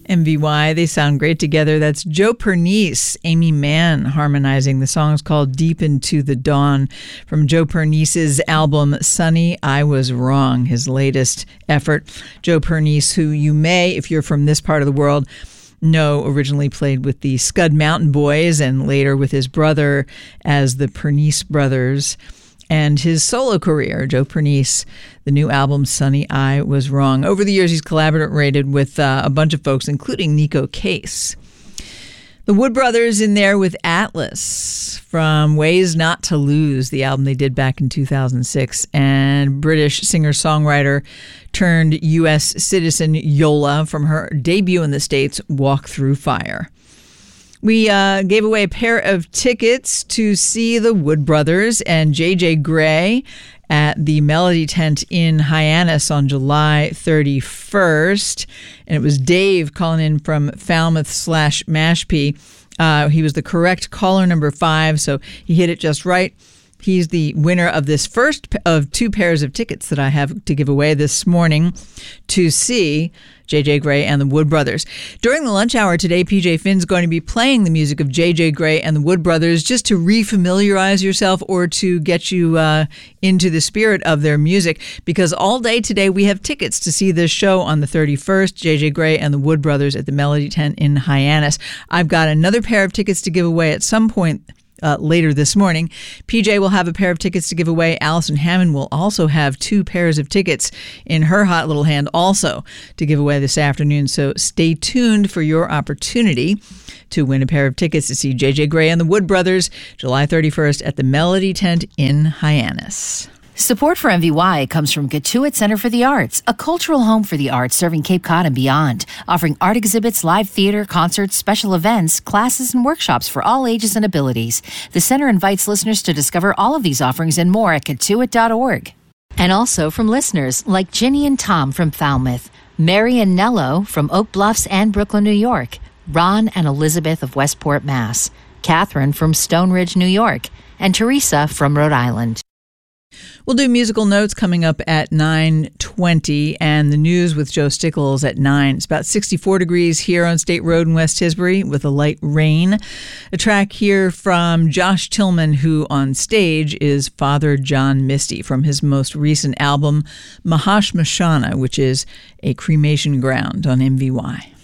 MVY. They sound great together. That's Joe Pernice, Amy Mann harmonizing. The song is called Deep Into the Dawn from Joe Pernice's album Sunny, I Was Wrong, his latest effort. Joe Pernice, who you may, if you're from this part of the world, know originally played with the Scud Mountain Boys and later with his brother as the Pernice Brothers. And his solo career, Joe Pernice, the new album, Sunny, I Was Wrong. Over the years, he's collaborated with a bunch of folks, including Nico Case. The Wood Brothers in there with Atlas from Ways Not to Lose, the album they did back in 2006. And British singer-songwriter turned U.S. citizen Yola from her debut in the States, Walk Through Fire. We gave away a pair of tickets to see the Wood Brothers and J.J. Grey at the Melody Tent in Hyannis on July 31st. And it was Dave calling in from Falmouth/Mashpee. He was the correct caller, number 5, so he hit it just right. He's the winner of this first of 2 pairs of tickets that I have to give away this morning to see J.J. Grey and the Wood Brothers. During the lunch hour today, PJ Finn's going to be playing the music of J.J. Grey and the Wood Brothers just to refamiliarize yourself or to get you into the spirit of their music, because all day today we have tickets to see this show on the 31st, J.J. Grey and the Wood Brothers at the Melody Tent in Hyannis. I've got another pair of tickets to give away at some point later this morning. PJ will have a pair of tickets to give away. Allison Hammond will also have 2 pairs of tickets in her hot little hand also to give away this afternoon. So stay tuned for your opportunity to win a pair of tickets to see J.J. Grey and the Wood Brothers July 31st at the Melody Tent in Hyannis. Support for MVY comes from Gatuit Center for the Arts, a cultural home for the arts serving Cape Cod and beyond, offering art exhibits, live theater, concerts, special events, classes, and workshops for all ages and abilities. The center invites listeners to discover all of these offerings and more at Gatuit.org. And also from listeners like Ginny and Tom from Falmouth, Mary and Nello from Oak Bluffs and Brooklyn, New York, Ron and Elizabeth of Westport, Mass., Catherine from Stone Ridge, New York, and Teresa from Rhode Island. We'll do musical notes coming up at 9:20 and the news with Joe Stickles at 9. It's about 64 degrees here on State Road in West Tisbury with a light rain. A track here from Josh Tillman, who on stage is Father John Misty from his most recent album, Mahashmashana, which is a cremation ground on MVY.